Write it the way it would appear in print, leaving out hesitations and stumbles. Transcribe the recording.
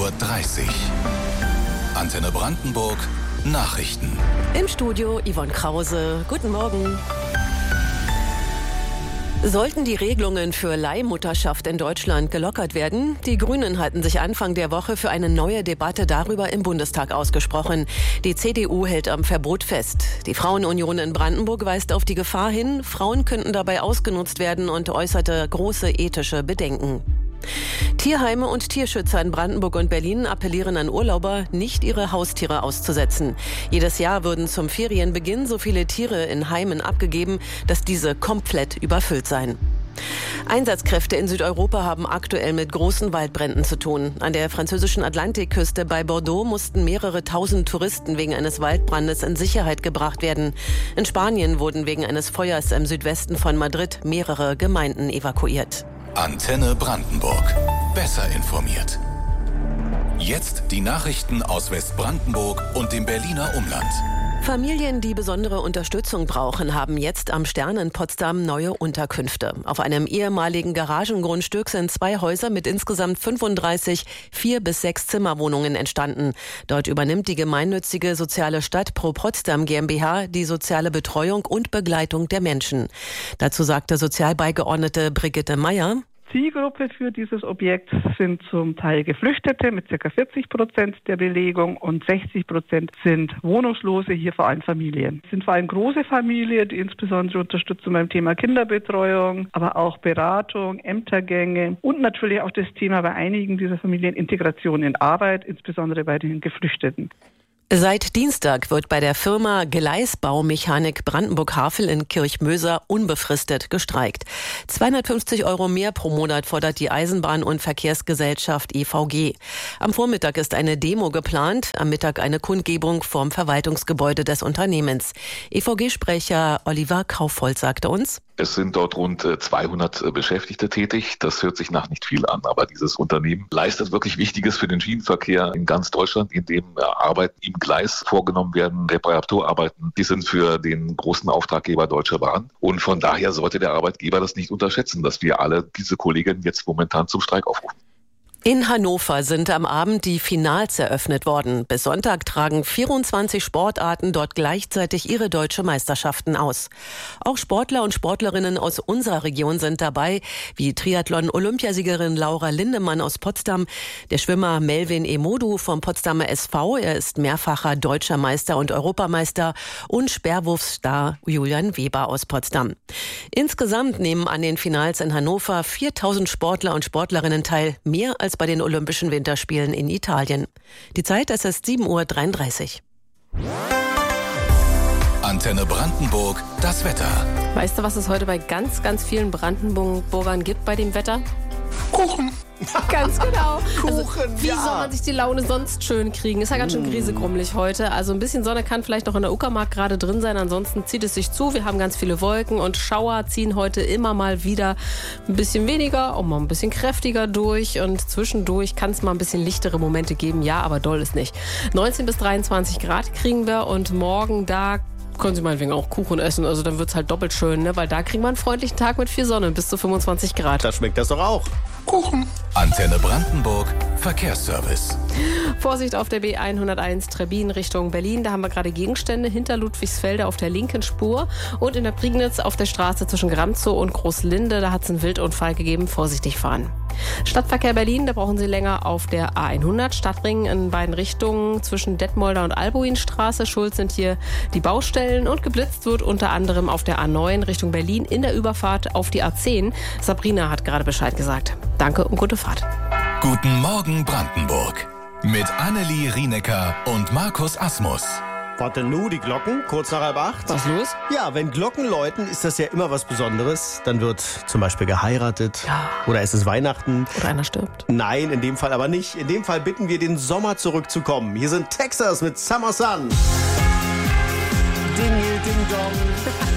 Uhr. Antenne Brandenburg Nachrichten. Im Studio Yvonne Krause. Guten Morgen. Sollten die Regelungen für Leihmutterschaft in Deutschland gelockert werden? Die Grünen hatten sich Anfang der Woche für eine neue Debatte darüber im Bundestag ausgesprochen. Die CDU hält am Verbot fest. Die Frauenunion in Brandenburg weist auf die Gefahr hin, Frauen könnten dabei ausgenutzt werden und äußerte große ethische Bedenken. Tierheime und Tierschützer in Brandenburg und Berlin appellieren an Urlauber, nicht ihre Haustiere auszusetzen. Jedes Jahr würden zum Ferienbeginn so viele Tiere in Heimen abgegeben, dass diese komplett überfüllt seien. Einsatzkräfte in Südeuropa haben aktuell mit großen Waldbränden zu tun. An der französischen Atlantikküste bei Bordeaux mussten mehrere tausend Touristen wegen eines Waldbrandes in Sicherheit gebracht werden. In Spanien wurden wegen eines Feuers im Südwesten von Madrid mehrere Gemeinden evakuiert. Antenne Brandenburg. Besser informiert. Jetzt die Nachrichten aus Westbrandenburg und dem Berliner Umland. Familien, die besondere Unterstützung brauchen, haben jetzt am Stern in Potsdam neue Unterkünfte. Auf einem ehemaligen Garagengrundstück sind 2 Häuser mit insgesamt 35 4- bis 6-Zimmerwohnungen entstanden. Dort übernimmt die gemeinnützige soziale Stadt Pro Potsdam GmbH die soziale Betreuung und Begleitung der Menschen. Dazu sagte Sozialbeigeordnete Brigitte Meyer: Zielgruppe für dieses Objekt sind zum Teil Geflüchtete mit ca. 40% der Belegung und 60% sind Wohnungslose, hier vor allem Familien. Es sind vor allem große Familien, die insbesondere Unterstützung beim Thema Kinderbetreuung, aber auch Beratung, Ämtergänge und natürlich auch das Thema bei einigen dieser Familien Integration in Arbeit, insbesondere bei den Geflüchteten. Seit Dienstag wird bei der Firma Gleisbaumechanik Brandenburg-Havel in Kirchmöser unbefristet gestreikt. 250 € mehr pro Monat fordert die Eisenbahn- und Verkehrsgesellschaft EVG. Am Vormittag ist eine Demo geplant, am Mittag eine Kundgebung vorm Verwaltungsgebäude des Unternehmens. EVG-Sprecher Oliver Kaufhold sagte uns: Es sind dort rund 200 Beschäftigte tätig. Das hört sich nach nicht viel an, aber dieses Unternehmen leistet wirklich Wichtiges für den Schienenverkehr in ganz Deutschland, indem Arbeiten im Gleis vorgenommen werden, Reparaturarbeiten. Die sind für den großen Auftraggeber Deutsche Bahn. Und von daher sollte der Arbeitgeber das nicht unterschätzen, dass wir alle diese Kolleginnen jetzt momentan zum Streik aufrufen. In Hannover sind am Abend die Finals eröffnet worden. Bis Sonntag tragen 24 Sportarten dort gleichzeitig ihre deutsche Meisterschaften aus. Auch Sportler und Sportlerinnen aus unserer Region sind dabei, wie Triathlon-Olympiasiegerin Laura Lindemann aus Potsdam, der Schwimmer Melvin Emodu vom Potsdamer SV, er ist mehrfacher deutscher Meister und Europameister, und Sperrwurfstar Julian Weber aus Potsdam. Insgesamt nehmen an den Finals in Hannover 4000 Sportler und Sportlerinnen teil, mehr als bei den Olympischen Winterspielen in Italien. Die Zeit, es ist 7:33 Uhr. Antenne Brandenburg, das Wetter. Weißt du, was es heute bei ganz, ganz vielen Brandenburgern gibt bei dem Wetter? Kuchen. Ganz genau. Kuchen, wie soll man sich die Laune sonst schön kriegen? Ist ja ganz schön griesegrummelig heute. Also ein bisschen Sonne kann vielleicht noch in der Uckermark gerade drin sein. Ansonsten zieht es sich zu. Wir haben ganz viele Wolken und Schauer ziehen heute immer mal wieder ein bisschen weniger, auch mal ein bisschen kräftiger durch. Und zwischendurch kann es mal ein bisschen lichtere Momente geben. Ja, aber doll ist nicht. 19 bis 23 Grad kriegen wir und morgen da können Sie meinetwegen auch Kuchen essen, also dann wird es halt doppelt schön, ne? Weil da kriegen wir einen freundlichen Tag mit viel Sonne, bis zu 25 Grad. Da schmeckt das doch auch. Kuchen. Antenne Brandenburg, Verkehrsservice. Vorsicht auf der B101 Trebbin Richtung Berlin, da haben wir gerade Gegenstände hinter Ludwigsfelde auf der linken Spur und in der Prignitz auf der Straße zwischen Gramzow und Großlinde, da hat es einen Wildunfall gegeben, vorsichtig fahren. Stadtverkehr Berlin, da brauchen Sie länger auf der A100 Stadtring in beiden Richtungen zwischen Detmolder und Albuinstraße. Schuld sind hier die Baustellen und geblitzt wird unter anderem auf der A9 Richtung Berlin in der Überfahrt auf die A10. Sabrina hat gerade Bescheid gesagt. Danke und gute Fahrt. Guten Morgen Brandenburg. Mit Annelie Rienecker und Markus Asmus. Warte nu, die Glocken, kurz nach 7:30. Was ist los? Ja, wenn Glocken läuten, ist das ja immer was Besonderes. Dann wird zum Beispiel geheiratet. Ja. Oder es ist Weihnachten. Oder einer stirbt. Nein, in dem Fall aber nicht. In dem Fall bitten wir den Sommer zurückzukommen. Hier sind Texas mit Summer Sun. Ding, ding, dong.